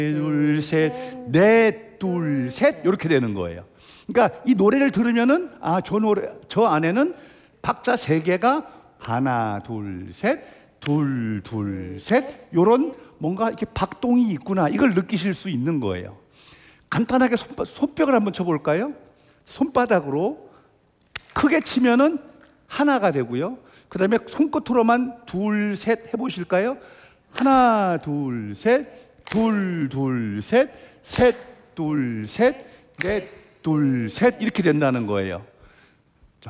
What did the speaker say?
둘, 셋, 넷, 둘, 셋 이렇게 되는 거예요. 그러니까 이 노래를 들으면은 저 안에는 박자 세 개가 하나, 둘, 셋, 둘, 둘, 셋 이런 뭔가 이렇게 박동이 있구나 이걸 느끼실 수 있는 거예요. 간단하게 손뼉을 한번 쳐볼까요? 손바닥으로 크게 치면은 하나가 되고요. 그 다음에 손끝으로만 둘, 셋 해보실까요? 하나, 둘, 셋, 둘, 둘, 셋, 셋, 둘, 셋, 넷, 둘, 셋 이렇게 된다는 거예요.